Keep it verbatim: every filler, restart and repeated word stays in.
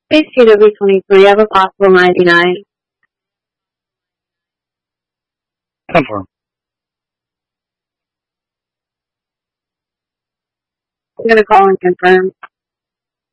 Space T W twenty-three, I have a possible ninety-nine. Confirm. I'm going to call and confirm.